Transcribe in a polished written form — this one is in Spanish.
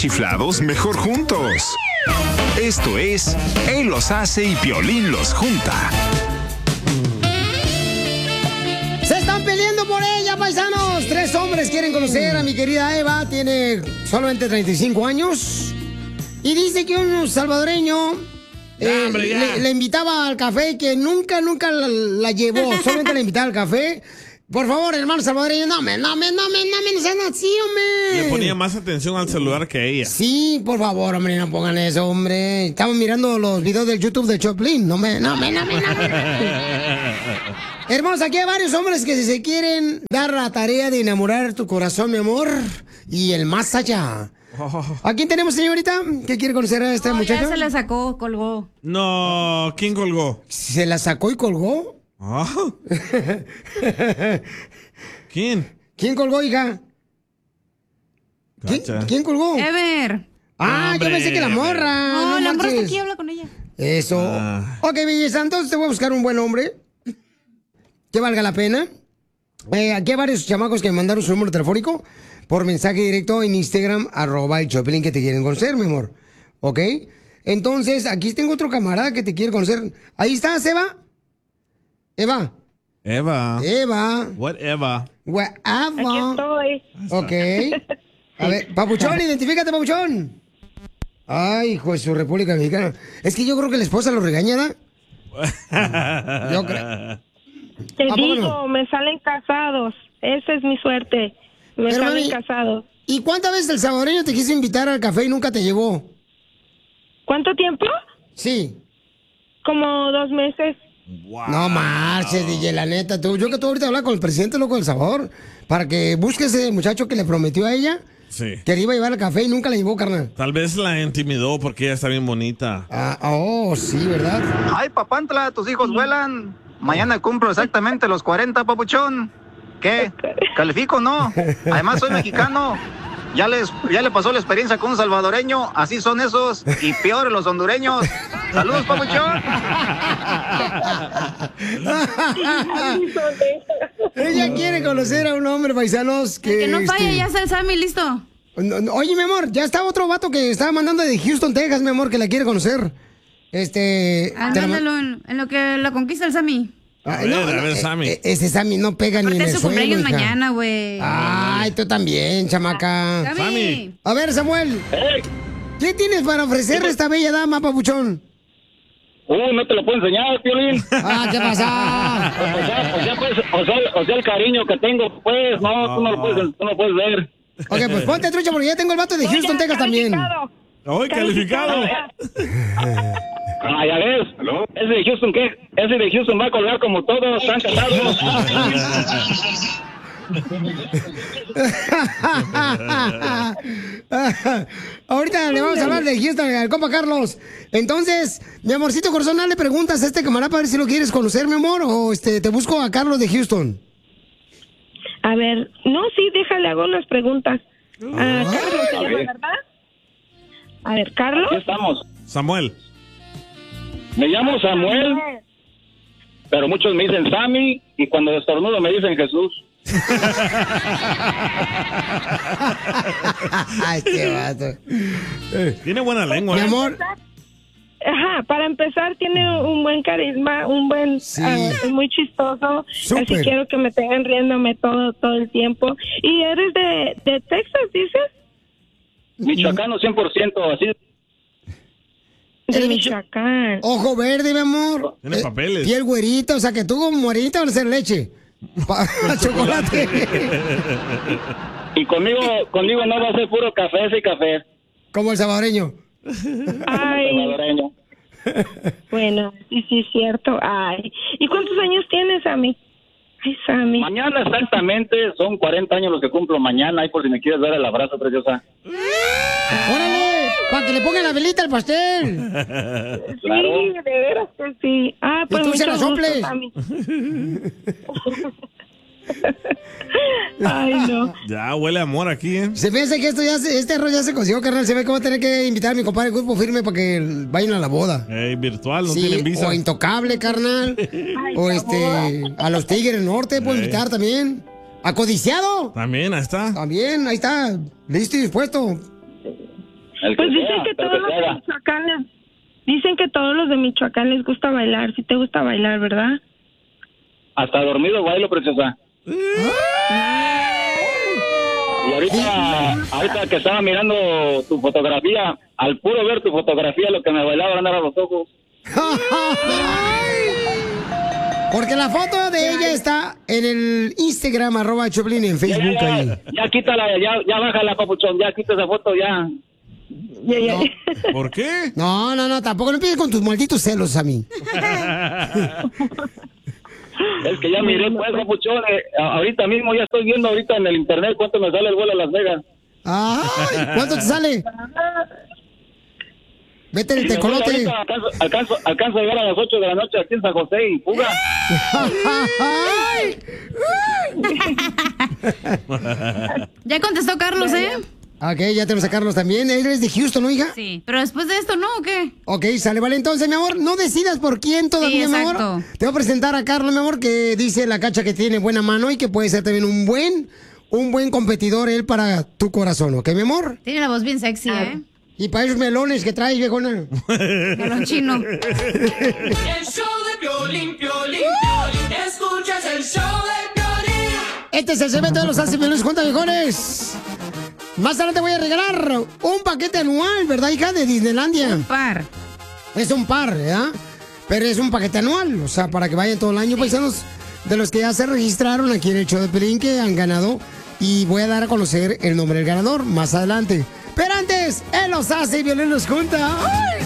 chiflados, mejor juntos. Esto es Él los hace y Piolín los junta. Se están peleando por ella, paisanos. 3 hombres quieren conocer a mi querida Eva. Tiene solamente 35 años. Y dice que un salvadoreño le invitaba al café y que nunca la llevó. Solamente la invitaba al café. Por favor, hermano salvadoreño, no sean así, hombre. Le ponía más atención al celular que ella. Sí, por favor, hombre, no pongan eso, hombre. Estamos mirando los videos del YouTube de Choplin. Hermanos, aquí hay varios hombres que se quieren dar la tarea de enamorar tu corazón, mi amor, y el más allá. ¿A quién tenemos, señorita? ¿Qué quiere conocer a esta muchacha? Ya se la sacó, colgó. No, ¿quién colgó? ¿Se la sacó y colgó? ¿Quién? ¿Quién colgó, hija? ¿Quién colgó? Ever. Yo pensé que la morra. No, la morra está aquí, habla con ella. Eso. Ok, belleza, entonces te voy a buscar un buen hombre que valga la pena. Aquí hay varios chamacos que me mandaron su número telefónico por mensaje directo en Instagram, @el Choplin, que te quieren conocer, mi amor. ¿Ok? Entonces, aquí tengo otro camarada que te quiere conocer. Ahí estás, Eva. Eva. What Eva? Aquí estoy. Ok. A ver, Papuchón, identifícate, Papuchón. Ay, hijo de su República Mexicana. Es que yo creo que la esposa lo regaña, ¿verdad? Yo creo. Te digo, me salen casados. Esa es mi suerte. Me salen casados. ¿Y cuántas veces el salvadoreño te quiso invitar al café y nunca te llevó? ¿Cuánto tiempo? Sí. Como 2 meses. Wow. No marches, DJ, la neta. Yo que tú ahorita hablas con el presidente loco del Salvador para que busque ese muchacho que le prometió a ella que le iba a llevar al café y nunca la llevó, carnal. Tal vez la intimidó porque ella está bien bonita. Sí, ¿verdad? Ay, papantla, tus hijos vuelan. Mañana cumplo exactamente los 40, papuchón. ¿Qué? ¿Califico o no? Además soy mexicano. Ya le pasó la experiencia con un salvadoreño. Así son esos. Y peor los hondureños. Saludos, papuchón. Ella quiere conocer a un hombre, paisanos, que no falle, ya está el Sammy listo. Oye, mi amor, ya está otro vato que estaba mandando de Houston, Texas, mi amor, que la quiere conocer. Mándalo en lo que la conquista el Sammy. A ver, Sammy. Ese Sammy no pega ni en el su suelo, cumpleaños hija. mañana, güey. Ay, tú también, chamaca. Sammy. A ver, Samuel. ¿Qué tienes para ofrecerle a esta bella dama, papuchón? No te lo puedo enseñar, Piolín. ¿Qué pasa? O sea, el cariño que tengo, pues, tú no lo puedes ver. Ok, pues ponte trucha porque ya tengo el vato de Houston, Texas también. ¡Ay, calificado! Ya ves. ¿Ese de Houston qué? Ese de Houston va a colgar como todos, están casados. Ahorita le vamos a hablar de Houston al compa Carlos. Entonces, mi amorcito corazón, le preguntas a este camarada para ver si lo quieres conocer, mi amor, o te busco a Carlos de Houston. A ver, sí, déjale, hago las preguntas. Carlos se llama, ¿verdad? A ver, Carlos. Aquí estamos. Samuel. Me llamo Samuel, pero muchos me dicen Sammy y cuando estornudo me dicen Jesús. Ay, qué vato. Tiene buena lengua. Mi amor. Para empezar tiene un buen carisma, es muy chistoso. Súper. Así quiero que me tengan riéndome todo el tiempo. ¿Y eres de Texas, dices? Michoacano 100%, así. De Michoacán. Ojo verde, mi amor. Tiene papeles. Piel güerita, o sea que tú como morita vas a hacer leche. Chocolate. Y conmigo no va a ser puro café, sí café. Como el salvadoreño. Ay. Salvadoreño. Bueno, sí, es cierto. Ay. ¿Y cuántos años tienes, Sammy? Ay, Sammy. Mañana exactamente son 40 años los que cumplo mañana. Ahí por si me quieres dar el abrazo, preciosa. ¡Órale! Para que le pongan la velita al pastel. Claro. Sí, de veras que sí. Pues y tú se la mucho gusto, soples. Sammy. Ay, no. Ya huele a amor aquí, ¿eh? Se piensa que este arroz ya se consiguió, carnal. Se ve que va a tener que invitar a mi compadre Grupo Firme para que vayan a la boda. Virtual, no tienen visa. O Intocable, carnal. Ay, O a los Tigres del Norte puedo invitar también. A Codiciado. También, ahí está. También, ahí está. Listo y dispuesto. Pues dicen que todos los de Michoacán dicen que todos los de Michoacán les gusta bailar. Si te gusta bailar, ¿verdad? Hasta dormido bailo, preciosa. Y ahorita que estaba mirando tu fotografía, al puro ver tu fotografía, lo que me bailaba andar a los ojos. Porque la foto de ella está en el Instagram, @Choplin, en Facebook. Ya quítala, ya bájala, papuchón, ya quita esa foto, ya. No. ¿Por qué? No, tampoco no empieces con tus malditos celos a mí. Es que ya miré, pues, papuchón, ahorita mismo ya estoy viendo ahorita en el internet cuánto me sale el vuelo a Las Vegas. Ay, ¿cuánto te sale? Vete en el tecolote. Alcanzo a llegar a las 8 de la noche aquí en San José y fuga. Ya contestó Carlos, ¿eh? Ok, ya tenemos a Carlos también. ¿Eres de Houston, no, hija? Sí, pero después de esto, ¿no? ¿O qué? Ok, sale, vale. Entonces, mi amor, no decidas por quién todavía, mi amor. Te voy a presentar a Carlos, mi amor, que dice la Cacha que tiene buena mano y que puede ser también un buen competidor él para tu corazón, ¿ok, mi amor? Tiene la voz bien sexy, ¿eh? Y para esos melones que traes, viejona. Melón chino. El show de Piolín, escuchas el show de Piolín. Este es el segmento de los Hace Piolín Junta, viejones. Más adelante voy a regalar un paquete anual, ¿verdad, hija? De Disneylandia. Un par. Es un par, ¿verdad? Pero es un paquete anual, o sea, para que vayan todo el año, paisanos, de los que ya se registraron aquí en el show de Piolín, que han ganado. Y voy a dar a conocer el nombre del ganador más adelante. Pero antes, él los hace y Piolín los junta. ¡Ay!